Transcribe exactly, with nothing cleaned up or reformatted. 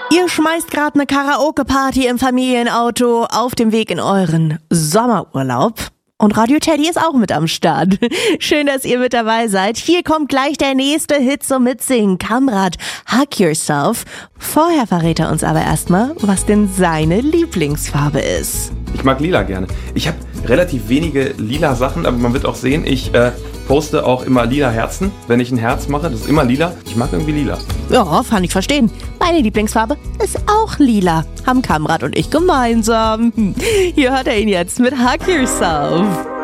Ihr schmeißt gerade eine Karaoke-Party im Familienauto auf dem Weg in euren Sommerurlaub. Und Radio Teddy ist auch mit am Start. Schön, dass ihr mit dabei seid. Hier kommt gleich der nächste Hit zum Mitsingen. Kamrat, Hug Yourself. Vorher verrät er uns aber erstmal, was denn seine Lieblingsfarbe ist. Ich mag lila gerne. Ich habe relativ wenige lila Sachen, aber man wird auch sehen, ich äh, poste auch immer lila Herzen. Wenn ich ein Herz mache, das ist immer lila. Ich mag irgendwie lila. Ja, kann ich verstehen. Meine Lieblingsfarbe ist auch lila. Haben Kamrat und ich gemeinsam. Hier hört er ihn jetzt mit Hug Yourself.